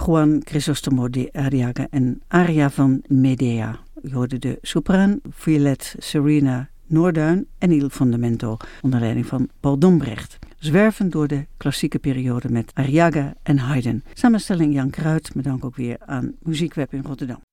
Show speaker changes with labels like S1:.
S1: Juan Crisóstomo de Arriaga en aria van Medea. U hoorde de sopraan Violet Serena Noorduin en Il Fondamento onder leiding van Paul Dombrecht. Zwervend door de klassieke periode met Arriaga en Haydn. Samenstelling Jan Kruid, met dank ook weer aan Muziekweb in Rotterdam.